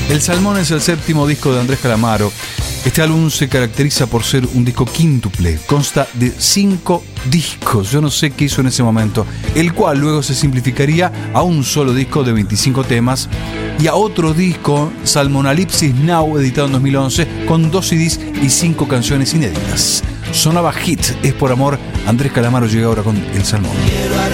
El Salmón es el séptimo disco de Andrés Calamaro. Este álbum se caracteriza por ser un disco quíntuple, consta de 5 discos, yo no sé qué hizo en ese momento, el cual luego se simplificaría a un solo disco de 25 temas y a otro disco, Salmonalipsis Now, editado en 2011, con 2 CDs y 5 canciones inéditas. Sonaba Hit, Es por Amor. Andrés Calamaro llega ahora con El Salmón.